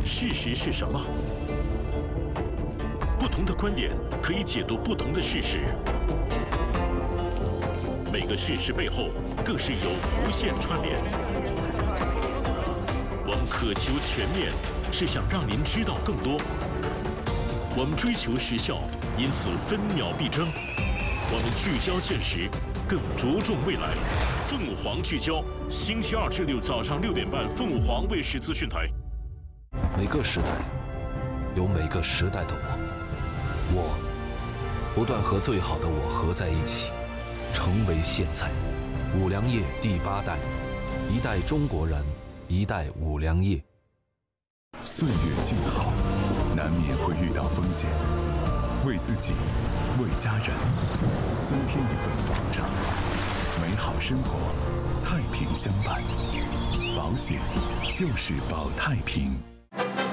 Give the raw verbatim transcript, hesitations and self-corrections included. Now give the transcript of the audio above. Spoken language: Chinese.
事实是什么？不同的观点可以解读不同的事实，每个事实背后更是有无限串联。我们渴求全面，是想让您知道更多。我们追求时效，因此分秒必争。我们聚焦现实，更着重未来。凤凰聚焦，星期二至六早上六点半，凤凰卫视资讯台。 每个时代有每个时代的我，我不断和最好的我合在一起，成为现在。五粮液第八代，一代中国人，一代五粮液。 岁月静好，难免会遇到风险，为自己，为家人，增添一份保障。美好生活，太平相伴，保险就是保太平。